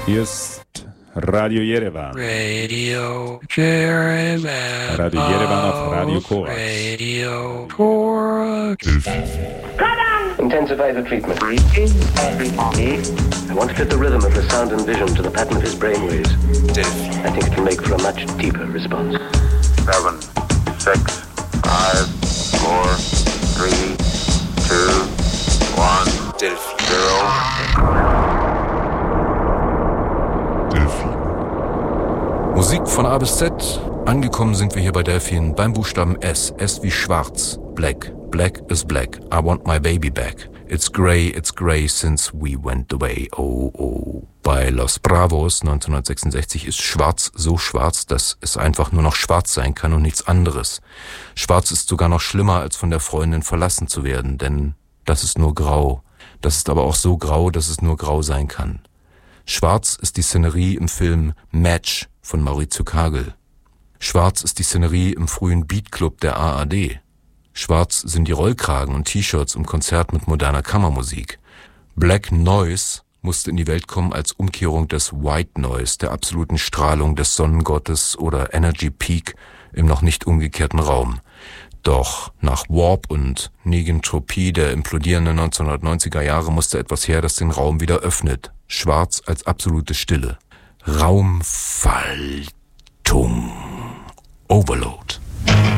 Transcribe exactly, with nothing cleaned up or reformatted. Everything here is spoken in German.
Hier ist Radio Yerevan. Radio Yerevan. Radio Yerevan auf Radio Korax. Radio Korax. Intensify the treatment. I want to fit the rhythm of the sound and vision to the pattern of his brainwaves. I think it will make for a much deeper response. Seven, six, five, four, three, two, one, zero. Musik von A bis Z. Angekommen sind wir hier bei Delphin beim Buchstaben S. S wie schwarz. Black. Black is black. I want my baby back. It's grey, it's grey since we went away. Oh, oh. Bei Los Bravos neunzehnhundertsechsundsechzig ist schwarz so schwarz, dass es einfach nur noch schwarz sein kann und nichts anderes. Schwarz ist sogar noch schlimmer, als von der Freundin verlassen zu werden, denn das ist nur grau. Das ist aber auch so grau, dass es nur grau sein kann. Schwarz ist die Szenerie im Film Match von Maurizio Kagel. Schwarz ist die Szenerie im frühen Beatclub der A R D. Schwarz sind die Rollkragen und T-Shirts im Konzert mit moderner Kammermusik. Black Noise musste in die Welt kommen als Umkehrung des White Noise, der absoluten Strahlung des Sonnengottes oder Energy Peak im noch nicht umgekehrten Raum. Doch nach Warp und Negentropie der implodierenden neunzehnhundertneunziger Jahre musste etwas her, das den Raum wieder öffnet. Schwarz als absolute Stille. Raumfaltung. Overload.